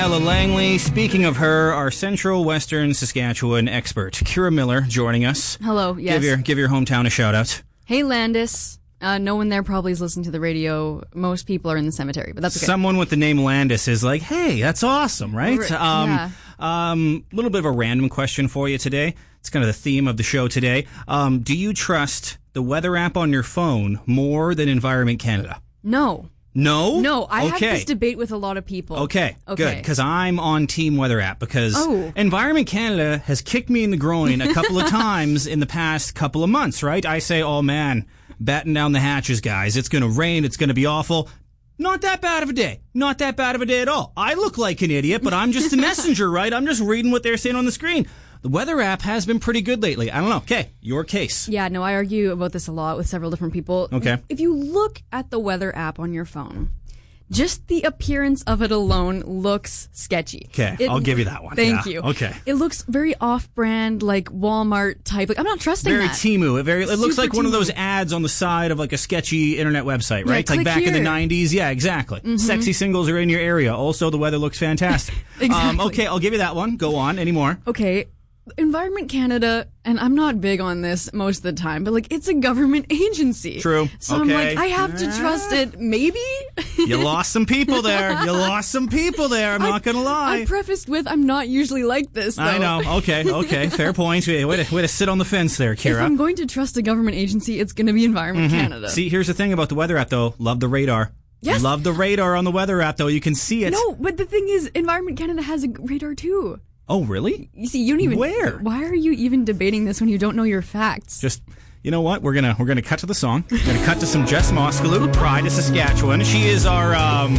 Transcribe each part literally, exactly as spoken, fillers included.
Ella Langley. Speaking of her, our Central Western Saskatchewan expert, Kira Miller, joining us. Hello, yes. Give your, give your hometown a shout-out. Hey, Landis. Uh, no one there probably is listening to the radio. Most people are in the cemetery, but that's okay. Someone with the name Landis is like, hey, that's awesome, right? R- um, yeah. Um, little bit of a random question for you today. It's kind of the theme of the show today. Um, do you trust the weather app on your phone more than Environment Canada? No. No? No, I okay. have this debate with a lot of people. Okay, okay. good, because I'm on Team Weather App, because oh. Environment Canada has kicked me in the groin a couple of times in the past couple of months, right? I say, oh man, batten down the hatches, guys. It's going to rain. It's going to be awful. Not that bad of a day. Not that bad of a day at all. I look like an idiot, but I'm just a messenger, right? I'm just reading what they're saying on the screen. The weather app has been pretty good lately. I don't know. Okay, your case. Yeah, no, I argue about this a lot with several different people. Okay. If you look at the weather app on your phone, just the appearance of it alone looks sketchy. Okay, it, I'll give you that one. Thank yeah. you. Okay. It looks very off-brand, like Walmart type. Like, I'm not trusting very that. Temu. It very. It looks Super like one of Temu. those ads on the side of like a sketchy internet website, Yeah, right? Like click back in the here. nineties. Yeah, exactly. Mm-hmm. Sexy singles are in your area. Also, the weather looks fantastic. Exactly. Um, okay, I'll give you that one. Go on. Any more? Okay. Environment Canada, and I'm not big on this most of the time, but like it's a government agency. True. So okay. I'm like, I have to trust it. Maybe. You lost some people there. You lost some people there. I'm I, not gonna lie. I prefaced with, I'm not usually like this, though. I know. Okay. Okay. Fair point. Way to, way to sit on the fence there, Kira. If I'm going to trust a government agency, it's going to be Environment mm-hmm. Canada. See, here's the thing about the weather app, though. Love the radar. Yes. Love the radar on the weather app, though. You can see it. No, but the thing is, Environment Canada has a radar too. Oh, really? You see, you don't even. Where? Why are you even debating this when you don't know your facts? Just, you know what? We're gonna we're gonna cut to the song. We're gonna cut to some Jess Moskaluk, Pride of Saskatchewan. She is our um,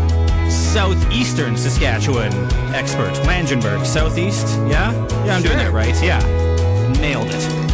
southeastern Saskatchewan expert. Langenberg, southeast. Yeah, yeah, I'm doing that right. Yeah, nailed it.